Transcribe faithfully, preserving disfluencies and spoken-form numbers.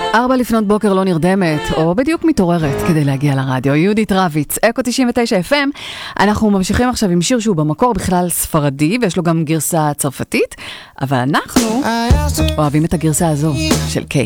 ארבע לפנות בוקר לא נרדמת, או בדיוק מתעוררת כדי להגיע לרדיו. יהודית רביץ, אקו תשעים ותשע אף אם. אנחנו ממשיכים עכשיו עם שיר שהוא במקור בכלל ספרדי, ויש לו גם גרסה צרפתית, אבל אנחנו אוהבים את הגרסה הזו של קיי.